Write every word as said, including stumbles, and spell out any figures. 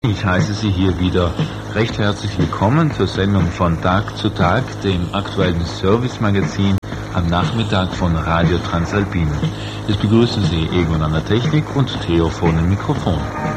Ich heiße Sie hier wieder recht herzlich willkommen zur Sendung von Tag zu Tag, dem aktuellen Service-Magazin am Nachmittag von Radio Transalpina. Es begrüßen Sie Egon an der Technik und Theo vor dem Mikrofon.